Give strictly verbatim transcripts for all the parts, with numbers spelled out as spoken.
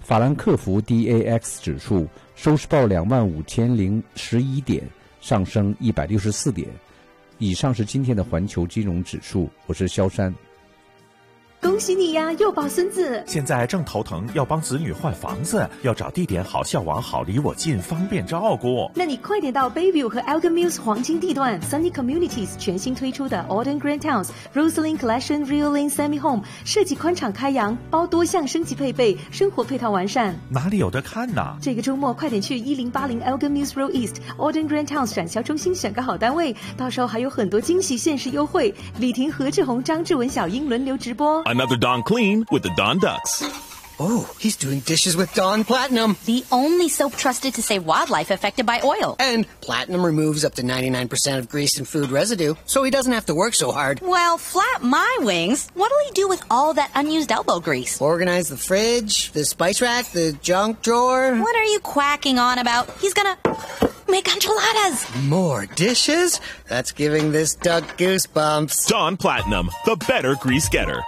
法兰克福 D A X 指数收市报两万五千零十一点，上升一百六十四点。以上是今天的环球金融指数，我是萧山。 恭喜你呀，又抱孙子！ 现在正头疼，要帮子女换房子，要找地点好、校网好、离我近，方便照顾。 那你快点到 Bayview 和 Elgin Mills 黄金地段 Sunny Communities 全新推出的 Alden Grand Towns Roseland Collection Real Lane Semi Home， 设计宽敞开扬，包多项升级配备，生活配套完善。 哪里有得看呢？ 这个周末快点去一零八零 Elgin Mills Road East Alden Grand Towns 展销中心选个好单位，到时候还有很多惊喜限时优惠。李婷、何志宏、张志文、小英轮流直播。 Another Dawn Clean with the Dawn Ducks. Oh, he's doing dishes with Dawn Platinum. The only soap trusted to save wildlife affected by oil. And Platinum removes up to ninety-nine percent of grease and food residue, so he doesn't have to work so hard. Well, flap my wings. What'll he do with all that unused elbow grease? Organize the fridge, the spice rack, the junk drawer. What are you quacking on about? He's gonna make enchiladas. More dishes? That's giving this duck goosebumps. Dawn Platinum, the better grease getter.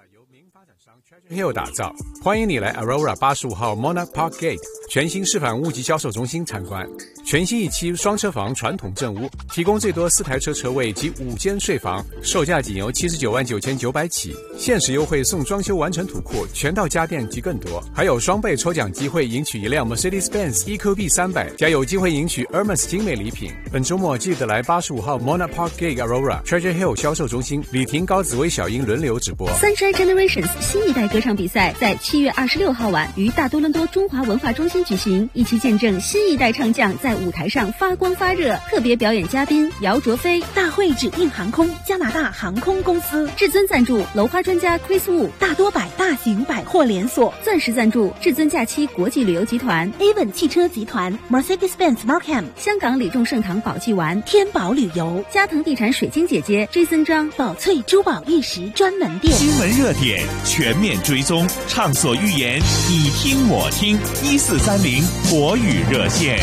Hill 打造，欢迎你来 Aurora 八十五号 Monarch Park Gate 全新示范物级销售中心参观。全新一期双车房传统正屋，提供最多四台车车位及五间睡房，售价仅由七十九万九千九百起，限时优惠送装修完成土库、全套家电及更多，还有双倍抽奖机会，赢取一辆 Mercedes-Benz E Q B 三百，加有机会赢取 Hermes 精美礼品。本周末记得来八十五号 Monarch Park Gate Aurora Treasure Hill 销售中心，李婷、高紫薇、小英轮流直播。 Sunshine Generations 新一代歌唱比赛在七月二十六号晚于大多伦多中华文化中心举行，一起见证新一代唱将在舞台上发光发热。特别表演嘉宾姚卓飞，大会指定航空加拿大航空公司，至尊赞助楼花专家 Chris Wu， 大多百大型百货连锁，钻石赞助至尊假期国际旅游集团 Avon 汽车集团 Mercedes-Benz Markham， 香港李众盛堂宝济丸天宝旅游，嘉腾地产水晶姐姐 Jason 张宝翠珠宝玉石专门店。 新闻热点全面追踪，畅所欲言，你听我听，一四三零国语热线。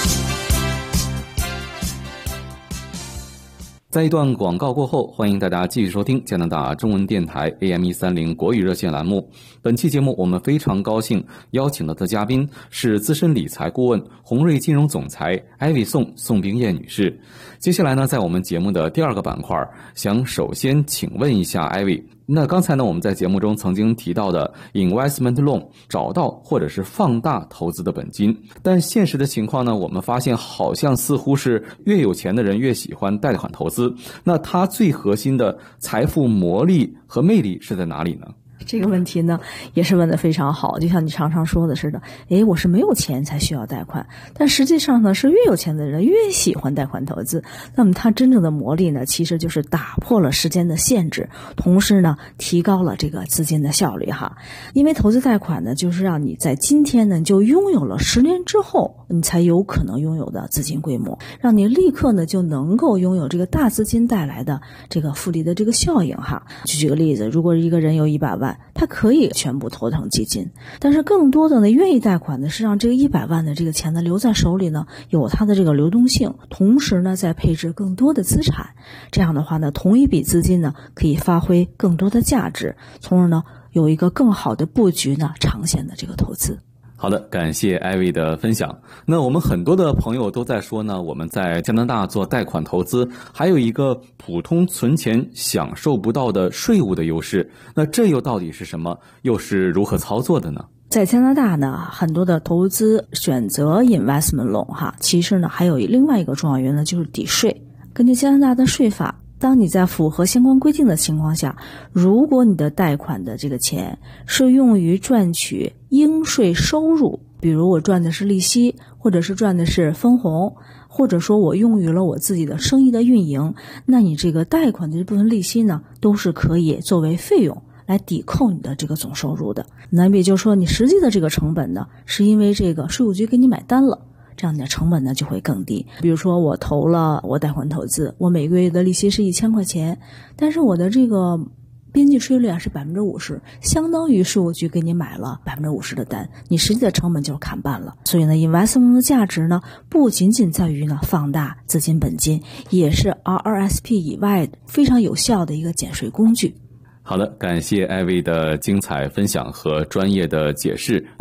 在一段广告过后，欢迎大家继续收听加拿大中文电台 A M 一三零国语热线栏目。本期节目我们非常高兴邀请到的嘉宾是资深理财顾问、宏瑞金融总裁艾薇宋宋冰燕女士。接下来呢，在我们节目的第二个板块，想首先请问一下艾薇，那刚才呢我们在节目中曾经提到的 investment loan 找到或者是放大投资的本金，但现实的情况呢，我们发现好像似乎是越有钱的人越喜欢贷款投资，那它最核心的财富魔力和魅力是在哪里呢？ 这个问题呢也是问得非常好，就像你常常说的似的，诶，我是没有钱才需要贷款，但实际上呢是越有钱的人越喜欢贷款投资。那么它真正的魔力呢，其实就是打破了时间的限制，同时呢提高了这个资金的效率哈。因为投资贷款呢，就是让你在今天呢就拥有了十年之后你才有可能拥有的资金规模，让你立刻呢就能够拥有这个大资金带来的这个复利的这个效应哈。举举个例子，如果一个人有一百万，他可以全部投成基金，但是更多的呢愿意贷款的是让这个一百万的这个钱呢留在手里呢，有它的这个流动性，同时呢再配置更多的资产。这样的话呢，同一笔资金呢可以发挥更多的价值，从而呢有一个更好的布局呢长线的这个投资。 好的，感谢艾薇的分享。那我们很多的朋友都在说呢，我们在加拿大做贷款投资还有一个普通存钱享受不到的税务的优势，那这又到底是什么，又是如何操作的呢？ 在加拿大呢，很多的投资选择 investment loan 哈，其实呢还有另外一个重要原因呢，就是抵税。根据加拿大的税法，当你在符合相关规定的情况下，如果你的贷款的这个钱是用于赚取应税收入，比如我赚的是利息，或者是赚的是分红，或者说我用于了我自己的生意的运营，那你这个贷款的这部分利息呢，都是可以作为费用来抵扣你的这个总收入的。那也就是说，你实际的这个成本呢，是因为这个税务局给你买单了，这样你的成本呢就会更低。比如说我投了我贷款投资，我每个月的利息是一千块钱，但是我的这个边际税率啊是百分之五十，相当于税务局给你买了百分之五十的单，你实际的成本就砍半了。所以呢 investment 的价值呢不仅仅在于呢放大资金本金，也是 R R S P 以外非常有效的一个减税工具。 好的，感谢艾薇的精彩分享和专业的解释。